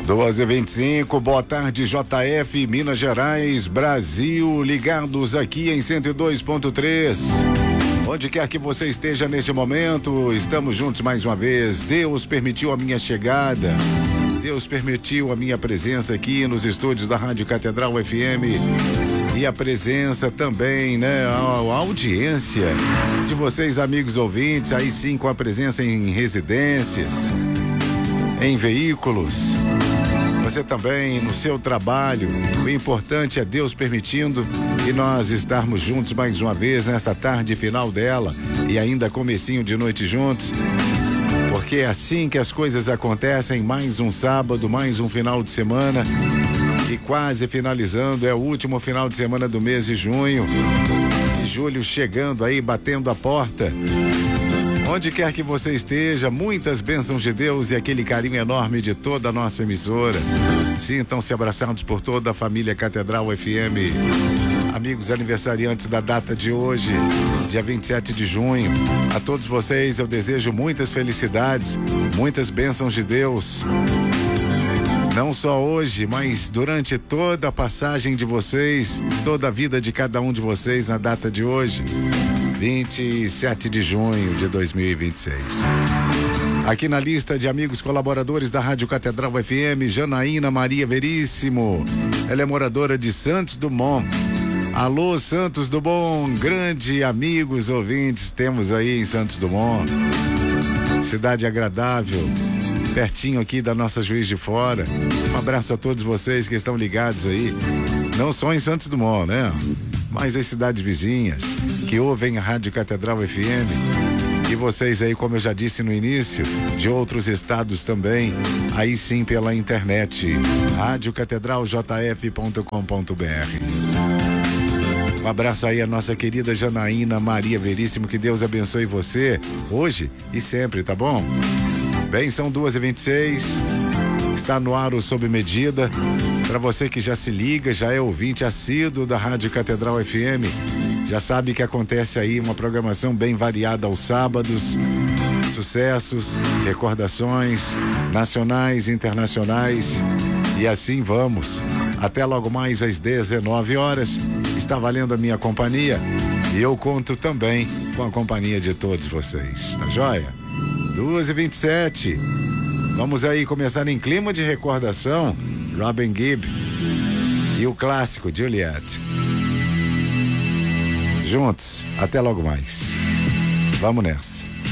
12h25, boa tarde, JF, Minas Gerais, Brasil, ligados aqui em 102.3. Onde quer que você esteja neste momento, estamos juntos mais uma vez. Deus permitiu a minha chegada, Deus permitiu a minha presença aqui nos estúdios da Rádio Catedral FM e a presença também, né, a audiência de vocês, amigos ouvintes, aí sim com a presença em residências, em veículos, você também no seu trabalho. O importante é Deus permitindo e nós estarmos juntos mais uma vez nesta tarde final dela e ainda comecinho de noite juntos, porque é assim que as coisas acontecem. Mais um sábado, mais um final de semana e quase finalizando, é o último final de semana do mês de junho e julho chegando aí, batendo a porta. Onde quer que você esteja, muitas bênçãos de Deus e aquele carinho enorme de toda a nossa emissora. Sintam-se abraçados por toda a família Catedral FM. Amigos aniversariantes da data de hoje, dia 27 de junho, a todos vocês eu desejo muitas felicidades, muitas bênçãos de Deus. Não só hoje, mas durante toda a passagem de vocês, toda a vida de cada um de vocês na data de hoje. 27 de junho de 2026. Aqui na lista de amigos colaboradores da Rádio Catedral FM, Janaína Maria Veríssimo. Ela é moradora de Santos Dumont. Alô, Santos Dumont, grande amigos ouvintes, temos aí em Santos Dumont. Cidade agradável, pertinho aqui da nossa Juiz de Fora. Um abraço a todos vocês que estão ligados aí, não só em Santos Dumont, né? Mas as cidades vizinhas que ouvem a Rádio Catedral FM e vocês aí, como eu já disse no início, de outros estados também, aí sim pela internet, radiocatedraljf.com.br. Um abraço aí a nossa querida Janaína Maria Veríssimo, que Deus abençoe você hoje e sempre, tá bom? Bem, são 2h26, está no ar o Sob Medida. Para você que já se liga, já é ouvinte assíduo da Rádio Catedral FM, já sabe que acontece aí uma programação bem variada aos sábados, sucessos, recordações nacionais, internacionais, e assim vamos. Até logo mais às 19 horas, está valendo a minha companhia e eu conto também com a companhia de todos vocês, tá joia? 2h27, vamos aí começar em clima de recordação, Robin Gibb e o clássico Juliet. Juntos, até logo mais. Vamos nessa.